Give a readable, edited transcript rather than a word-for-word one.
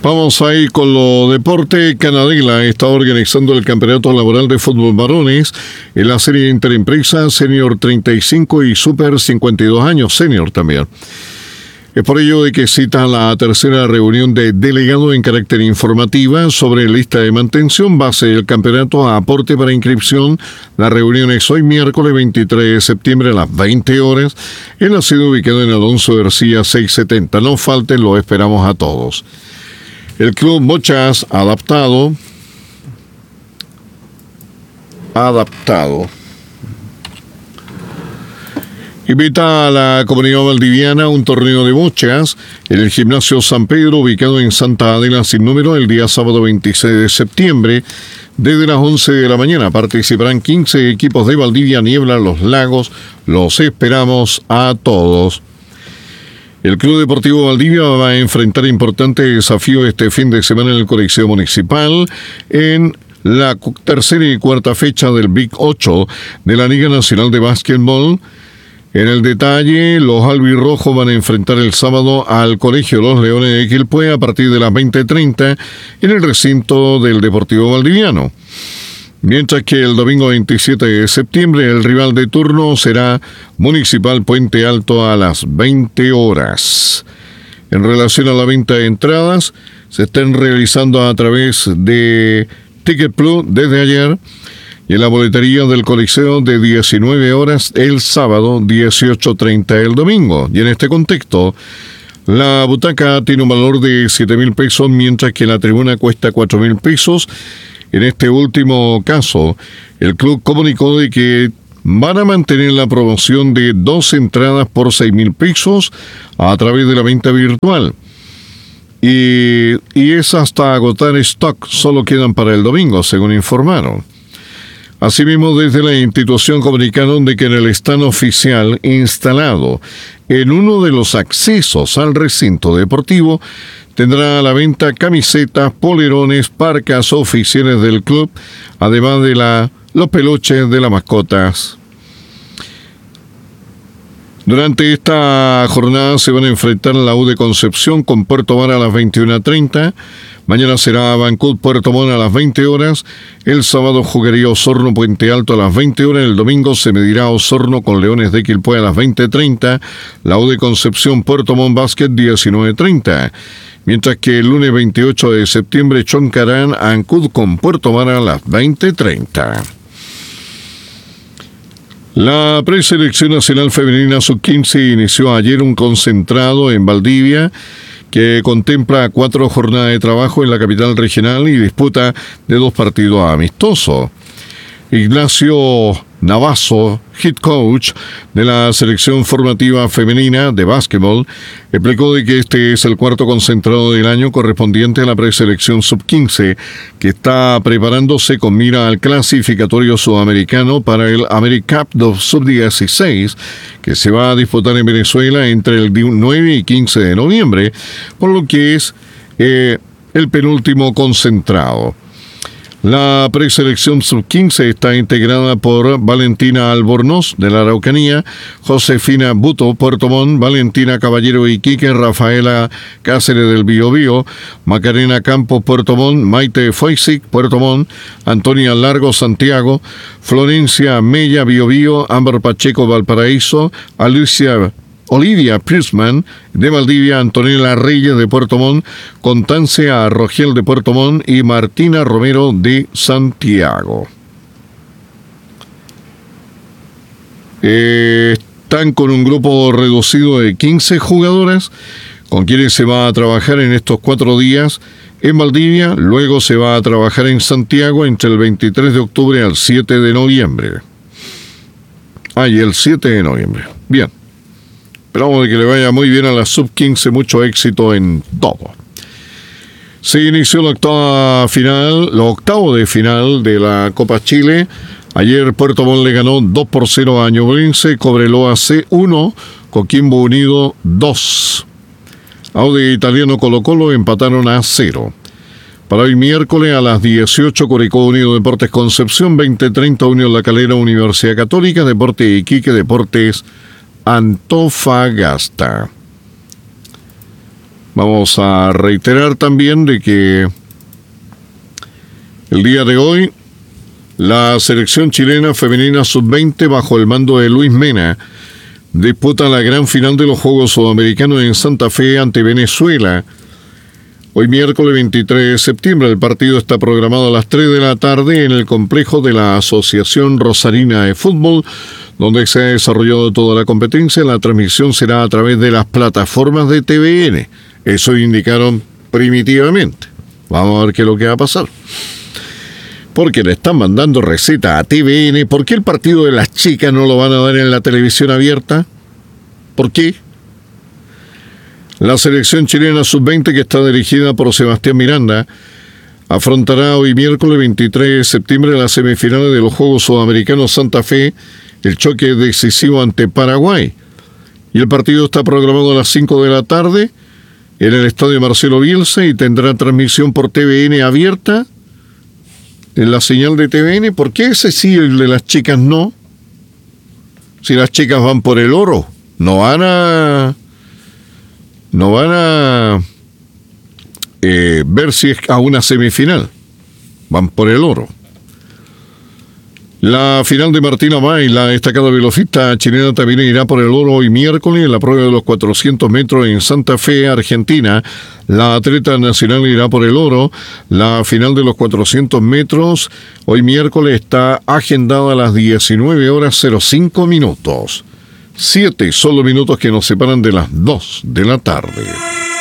Vamos ahí con lo deporte. Canadela está organizando el campeonato laboral de fútbol varones en la serie interempresa Senior 35 y Super 52 años Senior también. Es por ello de que cita la tercera reunión de delegado en carácter informativa sobre lista de mantención base del campeonato a aporte para inscripción. La reunión es hoy miércoles 23 de septiembre a las 20 horas en la sede ubicada en Alonso García 670. No falten, lo esperamos a todos. El club Bochas adaptado invita a la comunidad valdiviana a un torneo de bochas en el gimnasio San Pedro, ubicado en Santa Adela sin número, el día sábado 26 de septiembre, desde las 11 de la mañana. Participarán 15 equipos de Valdivia, Niebla, Los Lagos. Los esperamos a todos. El Club Deportivo Valdivia va a enfrentar importantes desafíos este fin de semana en el Coliseo Municipal en la tercera y cuarta fecha del Big 8 de la Liga Nacional de Básquetbol. En el detalle, los albirrojos van a enfrentar el sábado al Colegio Los Leones de Quilpué a partir de las 20:30 en el recinto del Deportivo Valdiviano. Mientras que el domingo 27 de septiembre el rival de turno será Municipal Puente Alto a las 20 horas. En relación a la venta de entradas, se están realizando a través de Ticket Plus desde ayer y en la boletería del Coliseo de 19 horas el sábado, 18:30 el domingo. Y en este contexto, la butaca tiene un valor de 7,000 pesos, mientras que la tribuna cuesta 4,000 pesos. En este último caso, el club comunicó de que van a mantener la promoción de 2 entradas por 6,000 pesos a través de la venta virtual. Y es hasta agotar stock, solo quedan para el domingo, según informaron. Asimismo, desde la institución comunicaron de que en el stand oficial instalado en uno de los accesos al recinto deportivo tendrá a la venta camisetas, polerones, parcas oficiales del club, además de los peluches de las mascotas. Durante esta jornada se van a enfrentar la U de Concepción con Puerto Montt a las 21:30. Mañana será Bancut Puerto Montt a las 20 horas. El sábado jugaría Osorno Puente Alto a las 20 horas. El domingo se medirá Osorno con Leones de Quilpué a las 20:30. La U de Concepción Puerto Montt Básquet 19:30. Mientras que el lunes 28 de septiembre choncarán Ancud con Puerto Montt a las 20:30. La preselección nacional femenina sub-15 inició ayer un concentrado en Valdivia que contempla 4 jornadas de trabajo en la capital regional y disputa de 2 partidos amistosos. Ignacio Navazo, head coach de la selección formativa femenina de básquetbol, explicó de que este es el 4º concentrado del año correspondiente a la preselección sub-15, que está preparándose con mira al clasificatorio sudamericano para el AmeriCup Sub-16, que se va a disputar en Venezuela entre el 9 y 15 de noviembre, por lo que es el penúltimo concentrado. La preselección sub-15 está integrada por Valentina Albornoz, de la Araucanía, Josefina Buto, Puerto Montt, Valentina Caballero Iquique, Rafaela Cáceres del Biobío, Macarena Campos, Puerto Montt, Maite Foysic, Puerto Montt, Antonia Largo, Santiago, Florencia Mella, Biobío, Ámbar Pacheco, Valparaíso, Olivia Prisman de Valdivia, Antonella Reyes de Puerto Montt, Constancia Rogel de Puerto Montt y Martina Romero de Santiago. Están con un grupo reducido de 15 jugadoras con quienes se va a trabajar en estos 4 días en Valdivia. Luego se va a trabajar en Santiago entre el 23 de octubre al 7 de noviembre. Y el 7 de noviembre. Bien. Esperamos que le vaya muy bien a la sub-15, mucho éxito en todo. Se inició la octavo de final de la Copa Chile. Ayer Puerto Montt le ganó 2-0 a Ñublense, Cobreloa C1, Coquimbo Unido 2. Audax Italiano Colo-Colo empataron a 0. Para hoy miércoles a las 18, Curicó Unido Deportes Concepción, 20:30 Unión La Calera Universidad Católica, Deportes Iquique, Deportes Antofagasta. Vamos a reiterar también de que el día de hoy la selección chilena femenina sub-20 bajo el mando de Luis Mena disputa la gran final de los Juegos Sudamericanos en Santa Fe ante Venezuela. Hoy miércoles 23 de septiembre el partido está programado a las 3 de la tarde en el complejo de la Asociación Rosarina de Fútbol, donde se ha desarrollado toda la competencia. La transmisión será a través de las plataformas de TVN. Eso indicaron primitivamente. Vamos a ver qué es lo que va a pasar. Porque le están mandando receta a TVN. ¿Por qué el partido de las chicas no lo van a dar en la televisión abierta? ¿Por qué? La selección chilena sub-20, que está dirigida por Sebastián Miranda, afrontará hoy miércoles 23 de septiembre las semifinales de los Juegos Sudamericanos Santa Fe, el choque decisivo ante Paraguay. Y el partido está programado a las 5 de la tarde en el estadio Marcelo Bielsa y tendrá transmisión por TVN abierta en la señal de TVN. ¿Por qué ese sí y el de las chicas no? Si las chicas van por el oro, no van a ver si es a una semifinal, van por el oro. La final de Martina May, la destacada velocista chilena, también irá por el oro hoy miércoles en la prueba de los 400 metros en Santa Fe, Argentina. La atleta nacional irá por el oro. La final de los 400 metros hoy miércoles está agendada a las 19:05. 7 son los minutos que nos separan de las 2 de la tarde.